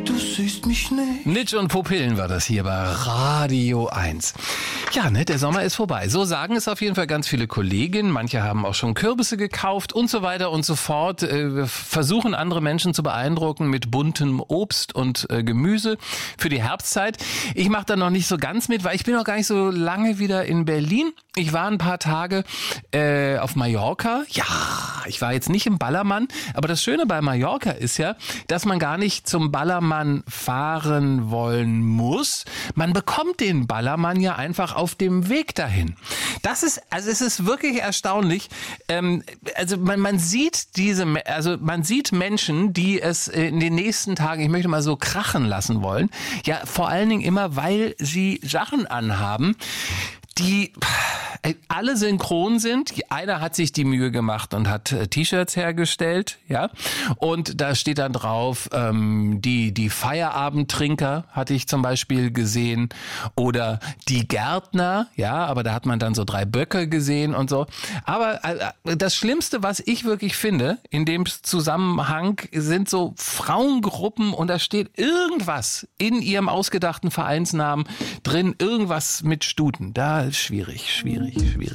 du siehst mich nicht. Nitsch und Pupillen war das hier bei Radio 1. Ja, ne, der Sommer ist vorbei. So sagen es auf jeden Fall ganz viele Kolleginnen. Manche haben auch schon Kürbisse gekauft und so weiter und so fort. Versuchen andere Menschen zu beeindrucken mit buntem Obst und Gemüse für die Herbstzeit. Ich mache da noch nicht so ganz mit, weil ich bin noch gar nicht so lange wieder in Berlin. Ich war ein paar Tage auf Mallorca. Ja, ich war jetzt nicht im Ballermann, aber das Schöne bei Mallorca ist ja, dass man gar nicht zum Ballermann fahren wollen muss. Man bekommt den Ballermann ja einfach auf dem Weg dahin. Es ist wirklich erstaunlich. Man sieht man sieht Menschen, die es in den nächsten Tagen, ich möchte mal so krachen lassen wollen. Ja, vor allen Dingen immer, weil sie Sachen anhaben, die alle synchron sind. Einer hat sich die Mühe gemacht und hat T-Shirts hergestellt, ja. Und da steht dann drauf, die Feierabendtrinker hatte ich zum Beispiel gesehen oder die Gärtner, ja, aber da hat man dann so 3 Böcke gesehen und so. Aber das Schlimmste, was ich wirklich finde in dem Zusammenhang, sind so Frauengruppen und da steht irgendwas in ihrem ausgedachten Vereinsnamen drin, irgendwas mit Stuten. Da ist schwierig.